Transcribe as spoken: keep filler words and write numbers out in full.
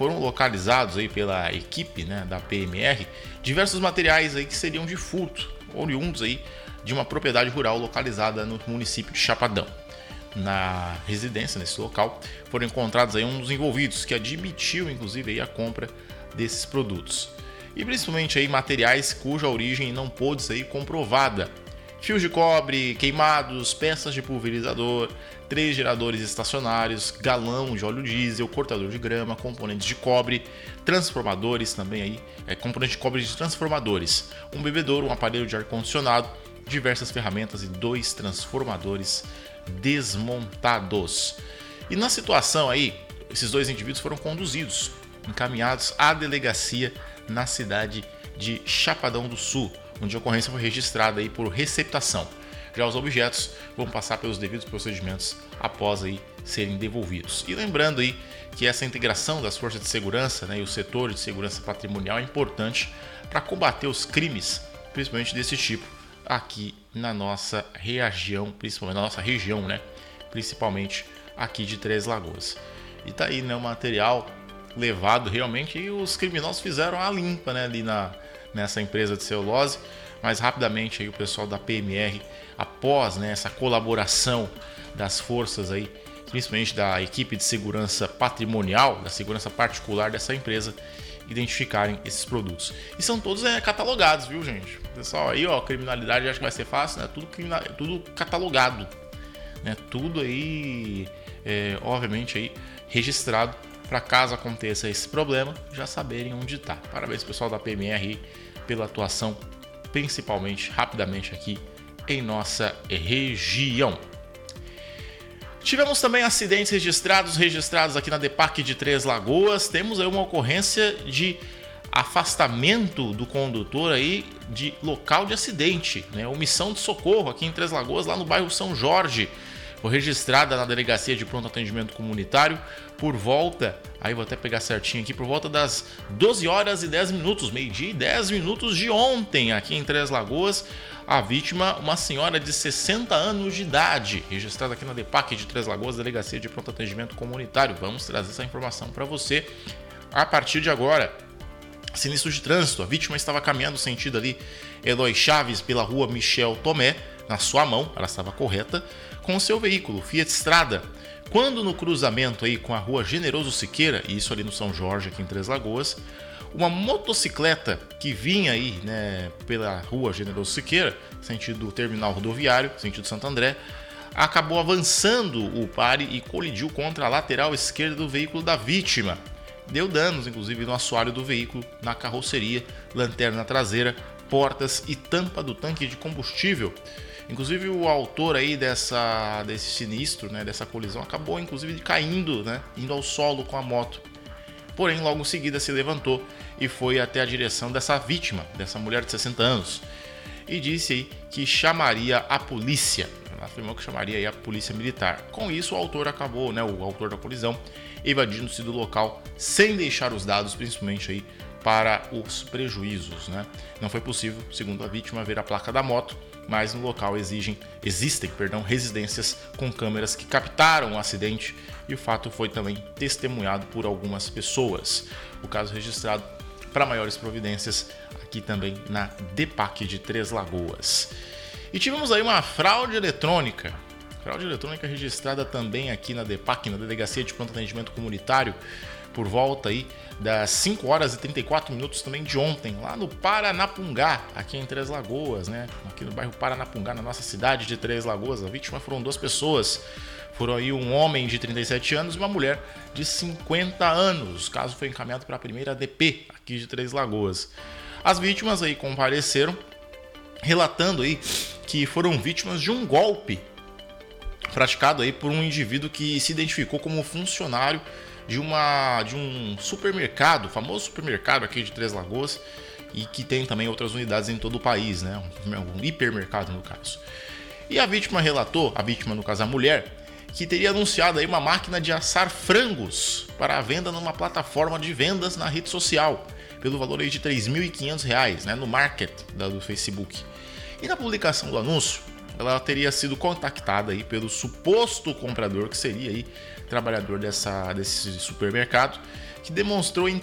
foram localizados aí pela equipe, né, da P M R diversos materiais aí que seriam de furto, oriundos aí de uma propriedade rural localizada no município de Chapadão. Na residência, nesse local, foram encontrados aí um dos envolvidos, que admitiu inclusive aí a compra desses produtos. E principalmente aí materiais cuja origem não pôde ser comprovada. Fios de cobre queimados, peças de pulverizador, três geradores estacionários, galão de óleo diesel, cortador de grama, componentes de cobre, transformadores também aí, é, componentes de cobre de transformadores, um bebedouro, um aparelho de ar-condicionado, diversas ferramentas e dois transformadores desmontados. E na situação aí, esses dois indivíduos foram conduzidos, encaminhados à delegacia na cidade de Chapadão do Sul, onde a ocorrência foi registrada aí por receptação. Já os objetos vão passar pelos devidos procedimentos após aí serem devolvidos. E lembrando aí que essa integração das forças de segurança, né, e o setor de segurança patrimonial é importante para combater os crimes, principalmente desse tipo, aqui na nossa região, principalmente na nossa região, né, principalmente aqui de Três Lagoas. E tá aí, né, o material levado realmente, e os criminosos fizeram a limpa, né, ali na, nessa empresa de celulose, mas rapidamente aí o pessoal da P M R, após, né, essa colaboração das forças aí, principalmente da equipe de segurança patrimonial, da segurança particular dessa empresa, identificarem esses produtos. E são todos é, catalogados, viu, gente? Pessoal, aí, ó, criminalidade acho que vai ser fácil, né? Tudo, tudo catalogado, né? Tudo aí, é, obviamente, aí registrado para caso aconteça esse problema, já saberem onde está. Parabéns, pessoal da P M R, pela atuação, principalmente, rapidamente aqui em nossa região. Tivemos também acidentes registrados, registrados aqui na DEPAC de Três Lagoas. Temos aí uma ocorrência de afastamento do condutor aí de local de acidente, né? Omissão de socorro aqui em Três Lagoas, lá no bairro São Jorge. Foi registrada na Delegacia de Pronto Atendimento Comunitário por volta, aí vou até pegar certinho aqui, por volta das doze horas e dez minutos, meio-dia e dez minutos de ontem, aqui em Três Lagoas. A vítima, uma senhora de sessenta anos de idade, registrada aqui na DEPAC de Três Lagoas, Delegacia de Pronto Atendimento Comunitário. Vamos trazer essa informação para você a partir de agora. Sinistro de trânsito, a vítima estava caminhando sentido ali Eloy Chaves pela rua Michel Tomé, na sua mão, ela estava correta, com o seu veículo Fiat Strada, quando no cruzamento aí com a rua Generoso Siqueira, e isso ali no São Jorge, aqui em Três Lagoas, uma motocicleta que vinha aí, né, pela rua Generoso Siqueira, sentido terminal rodoviário, sentido Santo André, acabou avançando o pare e colidiu contra a lateral esquerda do veículo da vítima. Deu danos, inclusive, no assoalho do veículo, na carroceria, lanterna traseira, portas e tampa do tanque de combustível. Inclusive o autor aí dessa, desse sinistro, né, dessa colisão, acabou inclusive caindo, né, indo ao solo com a moto. Porém, logo em seguida se levantou e foi até a direção dessa vítima, dessa mulher de sessenta anos, e disse aí que chamaria a polícia. Ela afirmou que chamaria aí a polícia militar. Com isso, o autor acabou, né, o autor da colisão, evadindo-se do local sem deixar os dados, principalmente aí para os prejuízos, né? Não foi possível, segundo a vítima, ver a placa da moto, mas no local exigem, existem perdão, residências com câmeras que captaram o acidente e o fato foi também testemunhado por algumas pessoas. O caso registrado para maiores providências aqui também na DEPAC de Três Lagoas. E tivemos aí uma fraude eletrônica, fraude eletrônica registrada também aqui na DEPAC, na Delegacia de Pronto Atendimento Comunitário, por volta aí das cinco horas e trinta e quatro minutos também de ontem, lá no Paranapungá, aqui em Três Lagoas, né? Aqui no bairro Paranapungá, na nossa cidade de Três Lagoas. A vítima foram duas pessoas. Foram aí um homem de trinta e sete anos e uma mulher de cinquenta anos. O caso foi encaminhado para a primeira D P aqui de Três Lagoas. As vítimas aí compareceram, relatando aí que foram vítimas de um golpe praticado aí por um indivíduo que se identificou como funcionário de, uma, de um supermercado, famoso supermercado aqui de Três Lagoas, e que tem também outras unidades em todo o país, né? Um, um hipermercado no caso. E a vítima relatou, a vítima no caso a mulher, que teria anunciado aí uma máquina de assar frangos para a venda numa plataforma de vendas na rede social, pelo valor aí de três mil e quinhentos reais, né? No market do Facebook. E na publicação do anúncio, ela teria sido contactada aí pelo suposto comprador, que seria aí trabalhador dessa, desse supermercado, que demonstrou